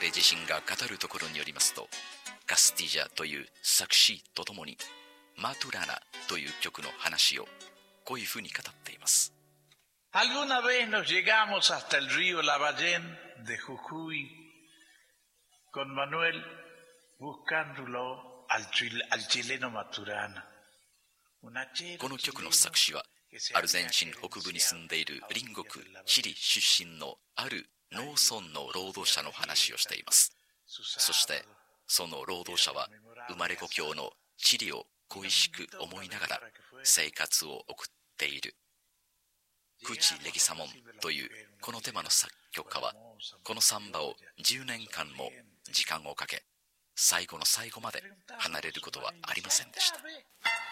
彼自身が語るところによりますと、カスティジャという作詞とともにマトゥラナという曲の話をこういうふうに語っています。 Alguna vez nos llegamos hasta el río Lavallén de Jujuy con Manuel buscándolo al chileno Maturana. この曲の作詞はアルゼンチン北部に住んでいる隣国チリ出身のある農村の労働者の話をしています。そしてその労働者は生まれ故郷のチリを恋しく思いながら生活を送っている。クチ・レギサモンというこのテーマの作曲家はこのサンバを10年間も時間をかけ最後の最後まで離れることはありませんでした。